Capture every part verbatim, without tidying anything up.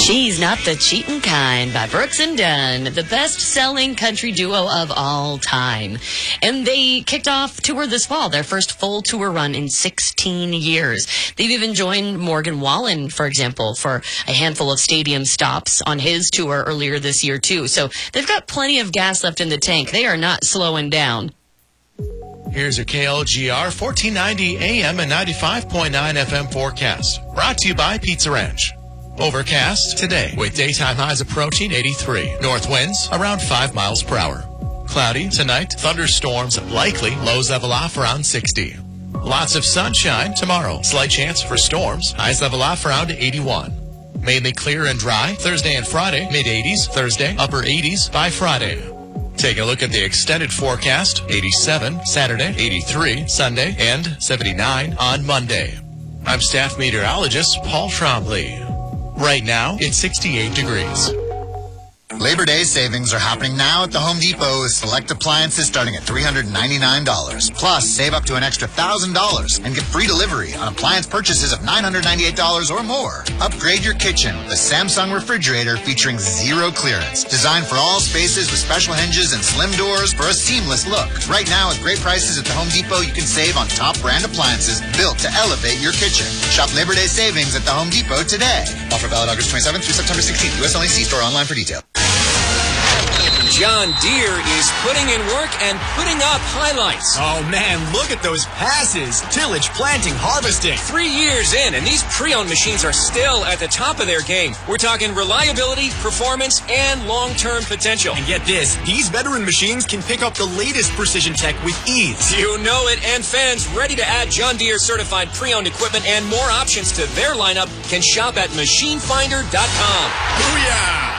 She's Not the Cheatin' Kind by Brooks and Dunn, the best-selling country duo of all time. And they kicked off tour this fall, their first full tour run in sixteen years. They've even joined Morgan Wallen, for example, for a handful of stadium stops on his tour earlier this year, too. So they've got plenty of gas left in the tank. They are not slowing down. Here's your K L G R fourteen ninety A M and ninety-five point nine F M forecast. Brought to you by Pizza Ranch. Overcast today with daytime highs approaching eighty-three. North winds around five miles per hour. Cloudy tonight. Thunderstorms likely. Lows level off around sixty. Lots of sunshine tomorrow. Slight chance for storms. Highs level off around eighty-one. Mainly clear and dry Thursday and Friday. mid eighties Thursday. Upper eighties by Friday. Take a look at the extended forecast. eighty-seven Saturday. eighty-three Sunday. And seventy-nine on Monday. I'm staff meteorologist Paul Trombley. Right now, it's sixty-eight degrees. Labor Day savings are happening now at the Home Depot with select appliances starting at three hundred ninety-nine dollars. Plus, save up to an extra one thousand dollars and get free delivery on appliance purchases of nine hundred ninety-eight dollars or more. Upgrade your kitchen with a Samsung refrigerator featuring zero clearance. Designed for all spaces with special hinges and slim doors for a seamless look. Right now, with great prices at the Home Depot, you can save on top brand appliances built to elevate your kitchen. Shop Labor Day savings at the Home Depot today. Offer valid August twenty-seventh through September sixteenth. U S only. See store online for detail. John Deere is putting in work and putting up highlights. Oh, man, look at those passes. Tillage, planting, harvesting. Three years in, and these pre-owned machines are still at the top of their game. We're talking reliability, performance, and long-term potential. And get this, these veteran machines can pick up the latest precision tech with ease. You know it, and fans ready to add John Deere certified pre-owned equipment and more options to their lineup can shop at machine finder dot com. Booyah!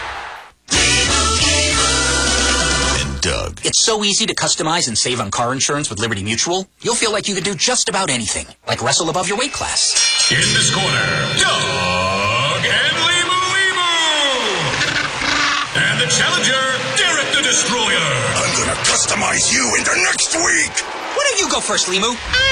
Doug. It's so easy to customize and save on car insurance with Liberty Mutual. You'll feel like you can do just about anything, like wrestle above your weight class. In this corner, Doug and Limu Limu. And the challenger, Derek the Destroyer. I'm gonna customize you into next week. Why don't you go first, Limu?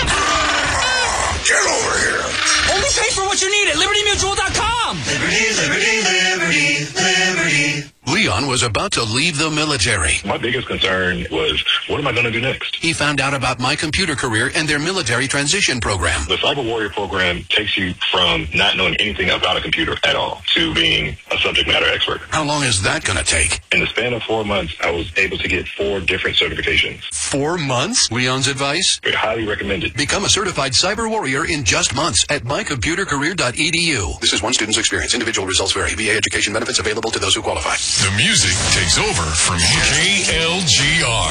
Get over here. Only pay for what you need at liberty mutual dot com. Liberty, liberty, liberty, liberty. Leon was about to leave the military. My biggest concern was, what am I going to do next? He found out about My Computer Career and their military transition program. The Cyber Warrior program takes you from not knowing anything about a computer at all to being a subject matter expert. How long is that going to take? In the span of four months, I was able to get four different certifications. Four months? Leon's advice? I highly recommend it. Become a certified cyber warrior in just months at my computer career dot e d u. This is one student's experience. Individual results vary. V A education benefits available to those who qualify. The music takes over from here. K L G R.